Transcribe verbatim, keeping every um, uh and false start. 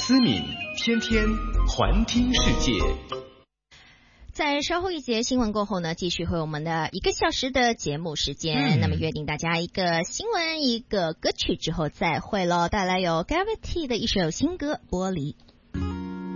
思敏，天天环听世界。 在稍后一节新闻过后呢，继续会有我们的一个小时的节目时间。嗯、那么约定大家一个新闻一个歌曲之后再会咯，带来有 Gravity 的一首新歌《玻璃》。